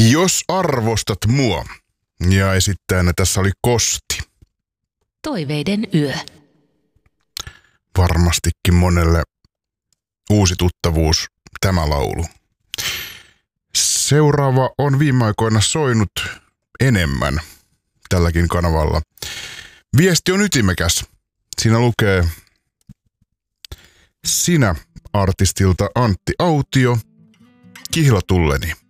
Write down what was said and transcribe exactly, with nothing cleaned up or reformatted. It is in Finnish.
Jos arvostat mua. Ja esittäjänä tässä oli Kosti. Toiveiden yö. Varmastikin monelle uusi tuttavuus tämä laulu. Seuraava on viime aikoina soinut enemmän tälläkin kanavalla. Viesti on ytimekäs. Siinä lukee: Sinä artistilta Antti Autio, kihlatulleni.